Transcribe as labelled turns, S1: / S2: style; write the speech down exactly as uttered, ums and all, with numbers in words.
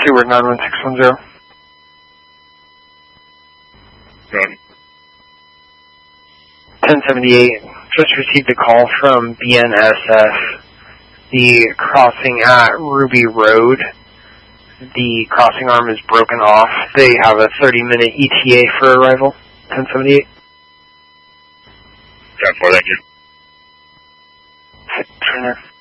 S1: Seaward nine one six one zero.
S2: Good.
S1: ten seventy-eight, just received a call from B N S F. The crossing at Ruby Road, the crossing arm is broken off. They have a thirty minute E T A for arrival. ten seventy-eight.
S2: ten four, thank you.
S1: Trainer.